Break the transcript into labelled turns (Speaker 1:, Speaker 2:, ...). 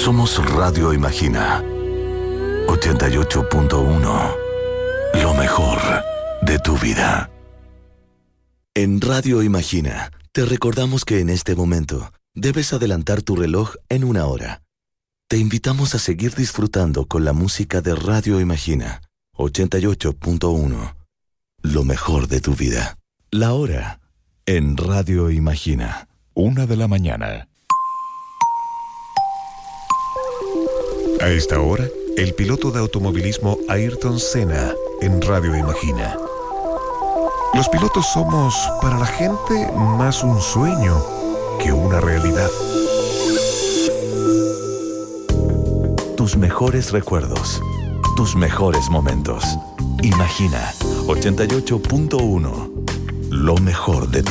Speaker 1: Somos Radio Imagina 88.1. Lo mejor de tu vida. En Radio Imagina, te recordamos que en este momento debes adelantar tu reloj en 1 hora. Te invitamos a seguir disfrutando con la música de Radio Imagina 88.1. Lo mejor de tu vida. La hora en Radio Imagina.
Speaker 2: 1 de la mañana. A esta hora, el piloto de automovilismo Ayrton Senna en Radio Imagina. Los pilotos somos, para la gente, más un sueño que una realidad.
Speaker 1: Tus mejores recuerdos, tus mejores momentos. Imagina 88.1. Lo mejor de tu